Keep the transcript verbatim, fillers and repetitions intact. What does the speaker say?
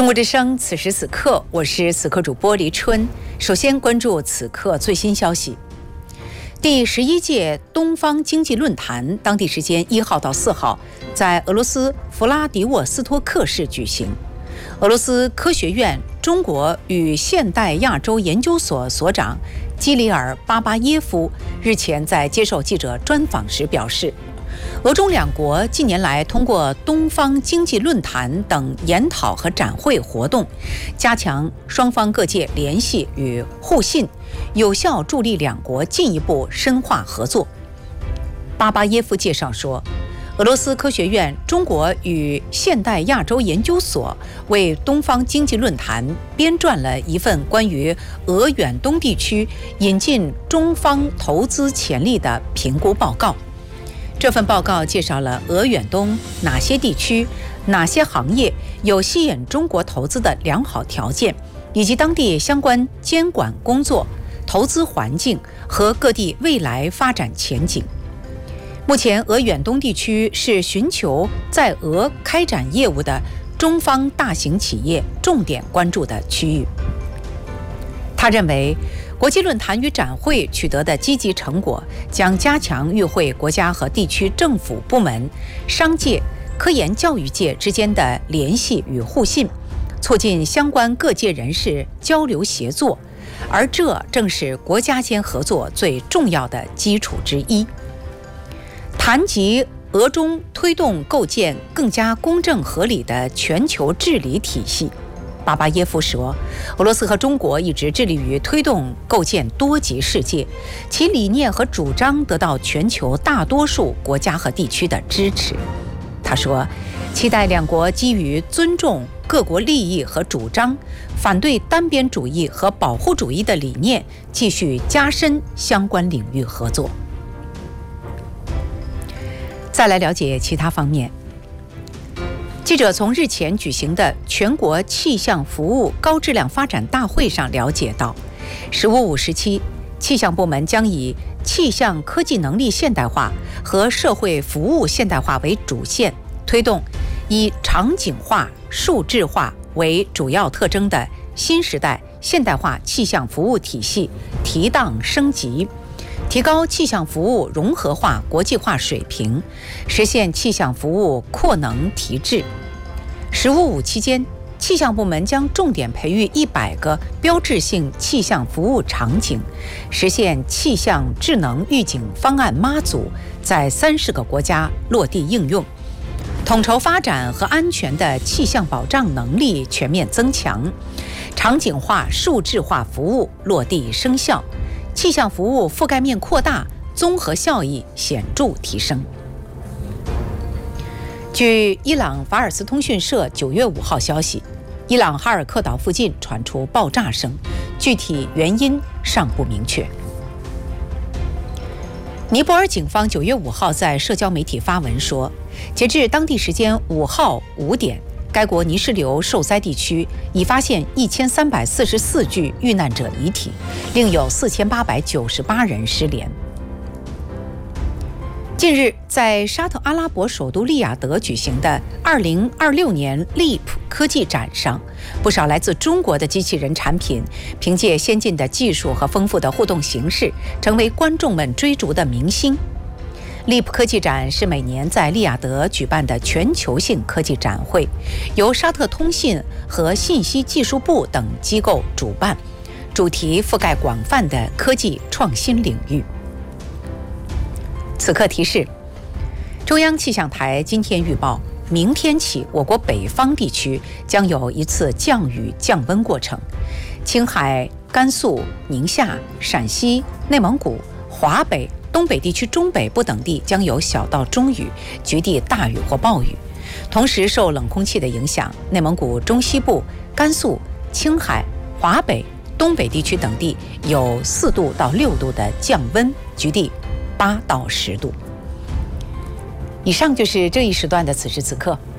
中国之声，此时此刻，我是此刻主播黎春。首先关注此刻最新消息。第十一届东方经济论坛当地时间一号到四号在俄罗斯弗拉迪沃斯托克市举行。俄罗斯科学院中国与现代亚洲研究所所长基里尔·巴巴耶夫日前在接受记者专访时表示，俄中两国近年来通过东方经济论坛等研讨和展会活动，加强双方各界联系与互信，有效助力两国进一步深化合作。巴巴耶夫介绍说，俄罗斯科学院中国与现代亚洲研究所为东方经济论坛编撰了一份关于俄远东地区引进中方投资潜力的评估报告。这份报告介绍了俄远东哪些地区、哪些行业有吸引中国投资的良好条件，以及当地相关监管工作、投资环境和各地未来发展前景。目前，俄远东地区是寻求在俄开展业务的中方大型企业重点关注的区域。他认为，国际论坛与展会取得的积极成果，将加强与会国家和地区政府部门、商界、科研教育界之间的联系与互信，促进相关各界人士交流协作，而这正是国家间合作最重要的基础之一。谈及俄中推动构建更加公正合理的全球治理体系，巴巴耶夫说，俄罗斯和中国一直致力于推动构建多极世界，其理念和主张得到全球大多数国家和地区的支持。他说，期待两国基于尊重各国利益和主张，反对单边主义和保护主义的理念，继续加深相关领域合作。再来了解其他方面。记者从日前举行的全国气象服务高质量发展大会上了解到，十五五时期，气象部门将以气象科技能力现代化和社会服务现代化为主线，推动以场景化、数字化为主要特征的新时代现代化气象服务体系提档升级，提高气象服务融合化国际化水平，实现气象服务扩能提质。十五五期间，气象部门将重点培育一百个标志性气象服务场景，实现气象智能预警方案妈祖在三十个国家落地应用，统筹发展和安全的气象保障能力全面增强，场景化、数字化服务落地生效，气象服务覆盖面扩大，综合效益显著提升。据伊朗法尔斯通讯社九月五号消息，伊朗哈尔克岛附近传出爆炸声，具体原因尚不明确。尼泊尔警方九月五号在社交媒体发文说，截至当地时间五号五点，该国泥石流受灾地区已发现一千三百四十四具遇难者遗体，另有四千八百九十八人失联。近日，在沙特阿拉伯首都利雅得举行的二零二六年 Leap 科技展上，不少来自中国的机器人产品凭借先进的技术和丰富的互动形式，成为观众们追逐的明星。Leap 科技展是每年在利雅得举办的全球性科技展会，由沙特通信和信息技术部等机构主办，主题覆盖广泛的科技创新领域。此刻提示，中央气象台今天预报，明天起我国北方地区将有一次降雨降温过程，青海、甘肃、宁夏、陕西、内蒙古、华北、东北地区中北部等地将有小到中雨，局地大雨或暴雨。同时受冷空气的影响，内蒙古中西部、甘肃、青海、华北、东北地区等地有四度到六度的降温，局地八到十度。以上就是这一时段的此时此刻。